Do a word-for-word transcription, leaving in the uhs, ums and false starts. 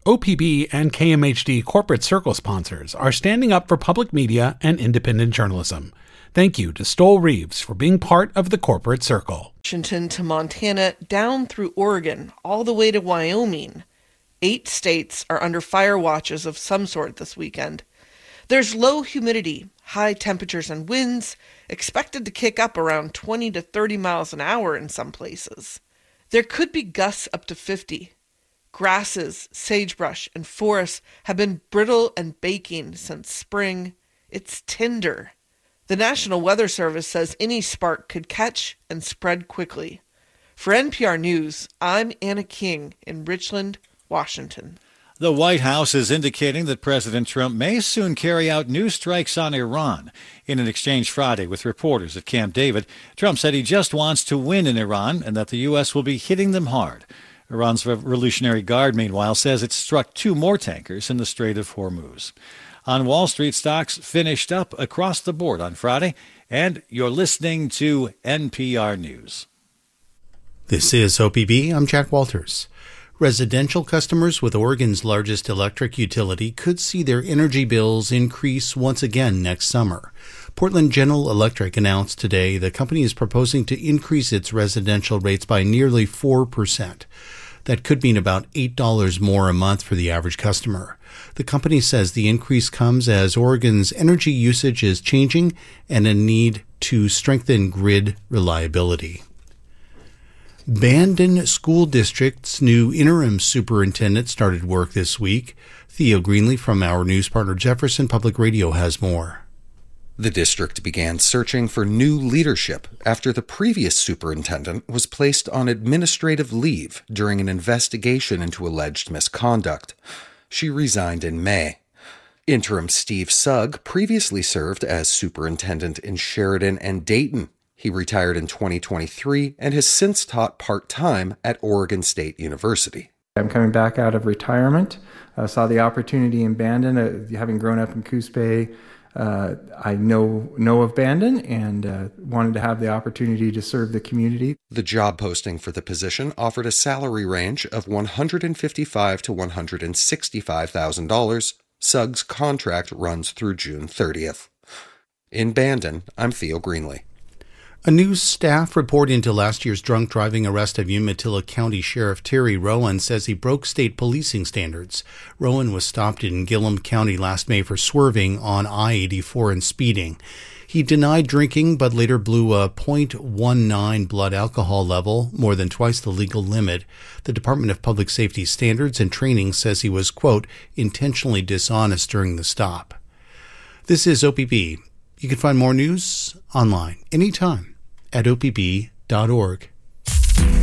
O P B and K M H D Corporate Circle sponsors are standing up for public media and independent journalism. Thank you to Stoll Reeves for being part of the Corporate Circle. Washington to Montana, down through Oregon, all the way to Wyoming. Eight states are under fire watches of some sort this weekend. There's low humidity, high temperatures and winds, expected to kick up around twenty to thirty miles an hour in some places. There could be gusts up to fifty. Grasses, sagebrush, and forests have been brittle and baking since spring. It's tinder. The National Weather Service says any spark could catch and spread quickly. For N P R News, I'm Anna King in Richland, Washington. The White House is indicating that President Trump may soon carry out new strikes on Iran. In an exchange Friday with reporters at Camp David, Trump said he just wants to win in Iran and that the U S will be hitting them hard. Iran's Revolutionary Guard, meanwhile, says it struck two more tankers in the Strait of Hormuz. On Wall Street, stocks finished up across the board on Friday, and you're listening to N P R News. This is O P B. I'm Jack Walters. Residential customers with Oregon's largest electric utility could see their energy bills increase once again next summer. Portland General Electric announced today the company is proposing to increase its residential rates by nearly four percent. That could mean about eight dollars more a month for the average customer. The company says the increase comes as Oregon's energy usage is changing and a need to strengthen grid reliability. Bandon School District's new interim superintendent started work this week. Theo Greenlee from our news partner Jefferson Public Radio has more. The district began searching for new leadership after the previous superintendent was placed on administrative leave during an investigation into alleged misconduct. She resigned in May. Interim Steve Sugg previously served as superintendent in Sheridan and Dayton. He retired in twenty twenty-three and has since taught part-time at Oregon State University. I'm coming back out of retirement. I uh, saw the opportunity in Bandon, uh, having grown up in Coos Bay. Uh, I know know of Bandon and uh, wanted to have the opportunity to serve the community. The job posting for the position offered a salary range of one hundred fifty-five thousand dollars to one hundred sixty-five thousand dollars. Sugg's contract runs through June thirtieth. In Bandon, I'm Theo Greenlee. A new staff report into last year's drunk driving arrest of Umatilla County Sheriff Terry Rowan says he broke state policing standards. Rowan was stopped in Gillum County last May for swerving on I eighty-four and speeding. He denied drinking, but later blew a point one nine blood alcohol level, more than twice the legal limit. The Department of Public Safety Standards and Training says he was, quote, intentionally dishonest during the stop. This is O P B. You can find more news online anytime at O P B dot org.